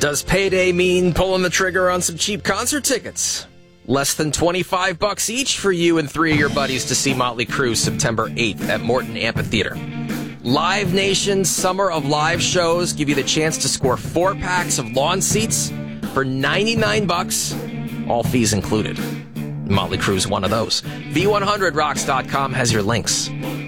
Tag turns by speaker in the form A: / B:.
A: Does payday mean pulling the trigger on some cheap concert tickets? Less than $25 each for you and 3 of your buddies to see Motley Crue September 8th at Morton Amphitheater. Live Nation's Summer of Live shows give you the chance to score 4 packs of lawn seats for $99, all fees included. Motley Crue's one of those. V100rocks.com has your links.